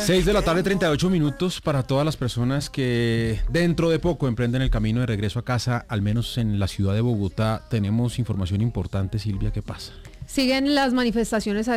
6 de la tarde, 38 minutos para todas las personas que dentro de poco emprenden el camino de regreso a casa, al menos en la ciudad de Bogotá. Tenemos información importante, Silvia, ¿qué pasa? Siguen las manifestaciones a